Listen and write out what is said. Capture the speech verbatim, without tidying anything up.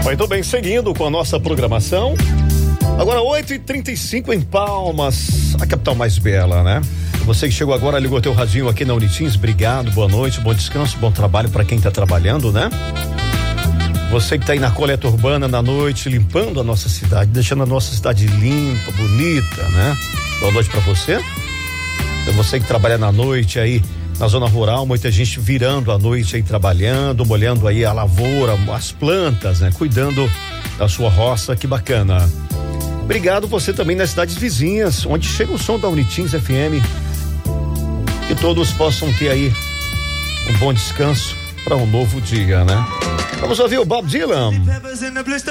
Muito bem, seguindo com a nossa programação. Agora oito e trinta e cinco em Palmas, a capital mais bela, né? Você que chegou agora, ligou teu radinho aqui na Unitins, obrigado, boa noite, bom descanso, bom trabalho para quem tá trabalhando, né? Você que tá aí na coleta urbana na noite, limpando a nossa cidade, deixando a nossa cidade limpa, bonita, né? Boa noite para você. Você que trabalha na noite aí na zona rural, muita gente virando a noite aí trabalhando, molhando aí a lavoura, as plantas, né? Cuidando da sua roça, que bacana. Obrigado você também nas cidades vizinhas, onde chega o som da Unitins F M. Que todos possam ter aí um bom descanso para um novo dia, né? Vamos ouvir o Bob Dylan.